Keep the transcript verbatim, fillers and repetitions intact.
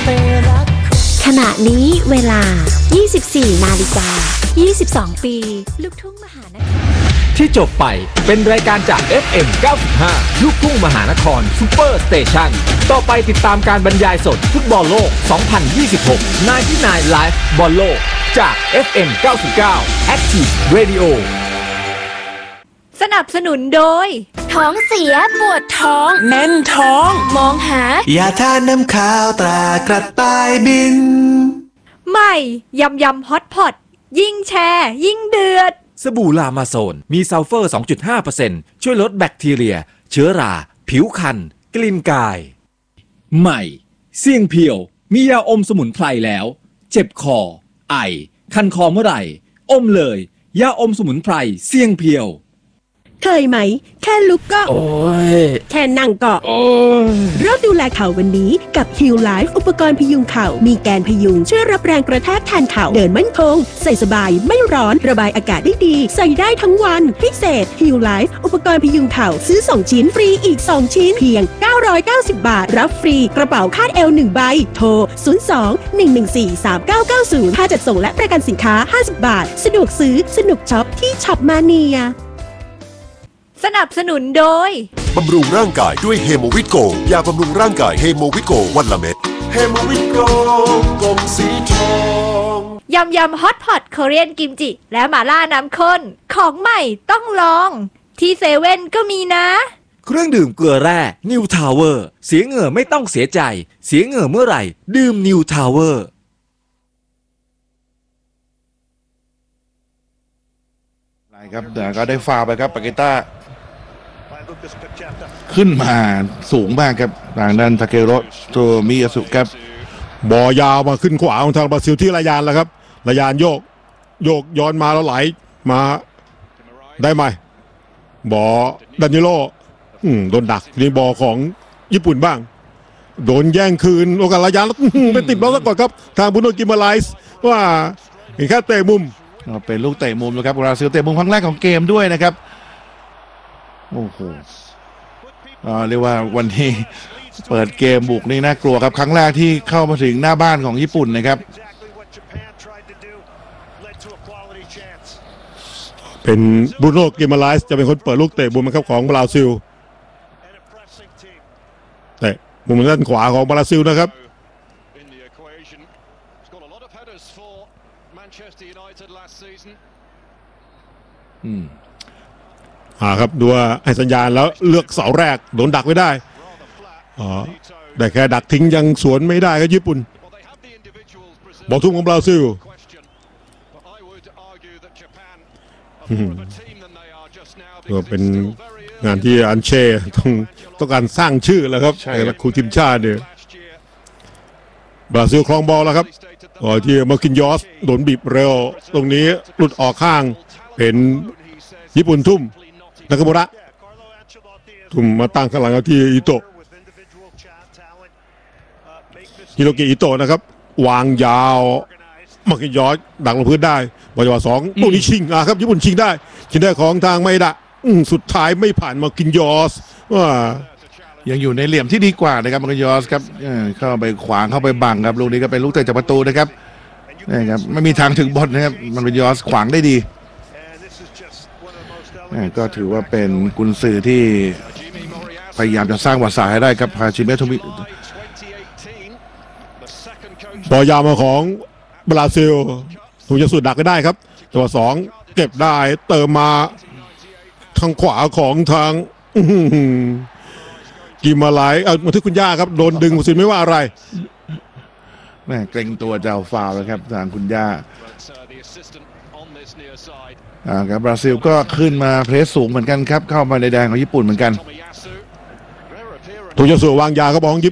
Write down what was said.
ขณะนี้เวลา ยี่สิบสี่ นาฬิกา ยี่สิบสอง ปีลูกทุ่งมหานครที่จบไปเป็นรายการจาก เอฟ เอ็ม เก้าสิบห้า ลูกทุ่งมหานครซุปเปอร์สเตชันต่อไปติดตามการบรรยายสดฟุตบอลโลก สองพันยี่สิบหก ไนน์ตี้ไนน์ Live บอลโลกจาก เอฟ เอ็ม เก้าสิบเก้า Active Radio สนับสนุนโดยท้องเสียปวดท้องแน่นท้องมองหายาทาน้ำขาวตรากระต่ายบินใหม่ยำยำฮอตพอตยิ่งแชร์ยิ่งเดือดสบู่ลามาโซนมีซัลเฟอร์ สองจุดห้าเปอร์เซ็นต์ ช่วยลดแบคทีเรียเชื้อราผิวคันกลิ่นกายใหม่เสี่ยงเพียวมียาอมสมุนไพรแล้วเจ็บคอไอคันคอเมื่อไหร่อมเลยยาอมสมุนไพรเสี่ยงเพียวเคยไหมแค่ลุกก็โอ้ยแค่นั่งก็โอ้ยเริ่มดูแลเข่าวันนี้กับ Heal Life อุปกรณ์พยุงเข่ามีแกนพยุงช่วยรับแรงกระแทกแทนเข่าเดินมั่นคงใส่สบายไม่ร้อนระบายอากาศได้ดีใส่ได้ทั้งวันพิเศษ Heal Life อุปกรณ์พยุงเข่าซื้อสองชิ้นฟรีอีกสองชิ้นเพียงเก้าร้อยเก้าสิบบาทรับฟรีกระเป๋าคาดเอวหนึ่งใบโทรศูนย์ สอง หนึ่ง หนึ่ง สี่ สาม เก้า เก้า ศูนย์ค่าจัดส่งและประกันสินค้าห้าสิบบาทสะดวกซื้อสนุกช็อปที่ช็อปมาเนียสนับสนุนโดยบำรุงร่างกายด้วยเฮโมวิตโกยาบำรุงร่างกายเฮโมวิตโกวันละเม็ดเฮโมวิตโกกลมสีทองยำยำฮอตพอตโคเรียนกิมจิและหม่าล่าน้ำข้นของใหม่ต้องลองที่เซเว่นก็มีนะเครื่องดื่มเกลือแร่นิวทาวเวอร์เสียเหงื่อไม่ต้องเสียใจเสียเหงื่อเมื่อไหร่ดื่มนิวทาวเวอร์ไรครับแต่ก็ได้ฟาวไปครับปาเกต้าขึ้นมาสูงมากครับทางด้านทาเกโรโตมิยาสุครับบอลยาวมาขึ้นขวาของทางบราซิลที่ระยานแล้วครับระยานโยกโยกย้อนมาแล้วไหลมาได้ไหมบอดานิโลโดนดักนี่บอของญี่ปุ่นบ้างโดนแย่งคืนโอกาสระยานแล้วไปติดบล็อกซะก่อนครับทางบุโนกิมาไลส์ว่าเห็นแค่เตะมุมเป็นลูกเตะมุมนะครับบราซิลเตะมุมครั้งแรกของเกมด้วยนะครับโอ้โหเรียกว่าวันนี้เปิดเกมบุกนี่น่ากลัวครับครั้งแรกที่เข้ามาถึงหน้าบ้านของญี่ปุ่นนะครับเป็นบรูโน่กิมาไลส์จะเป็นคนเปิดลูกเตะมุมครับของบราซิลเตะมุมด้านขวาของบราซิลนะครับอืมอ่าครับดูว่าให้สัญญาณแล้วเลือกเสาแรกโดนดักไว้ได้อ๋อได้แค่ดักทิ้งยังสวนไม่ได้ครับญี่ปุ่นบอลทุ่มของบราซิลก็เป็นงานที่อันเช่ต้องต้องการสร้างชื่อแล้วครับในครูทีมชาติเนี่ยบราซิลครองบอลแล้วครับก่อนที่มาคินยอสโดนบีบเร็วตรงนี้หลุดออกข้างเป็นญี่ปุ่นทุ่มนากาโมระทุ่มมาตั้งข้างหลังที่อิโตะฮิโรกิอิโตะนะครับวางยาวมาคินยอสดักลงพื้นได้บอลจังหวะสองตรงนี้ชิงอ่ะครับญี่ปุ่นชิงได้ชิงได้ของทางไมดะสุดท้ายไม่ผ่านมาคินยอสว่ายังอยู่ในเหลี่ยมที่ดีกว่านะครับมาคินยอสครับเข้าไปขวางเข้าไปบังครับลูกนี้ก็เป็นลูกเตะจากประตูนะครับนี่ครับไม่มีทางถึงบอลนะครับมันเป็นยอสขวางได้ดีก็ถือว่าเป็นกุนซือที่พยายามจะสร้างวัดสายให้ได้ครับฮาชิเมะโทมิบอลยาวมาของบราซิลถูกจะสุดดักก็ได้ครับตัวสองเก็บได้เติมมาทางขวาของทางกิมาไลเอามาที่คุณย่าครับโดนดึงสิไม่ว่าอะไรแม่เกรงตัวจะเอาฟาวแล้วครับทางคุณย่าอ่าครับบราซิลก็ขึ้นมาเพรสสูงเหมือนกันครับเข้ามาในแดนของญี่ปุ่นเหมือนกันถูกจะสู่วางยาเขาบอก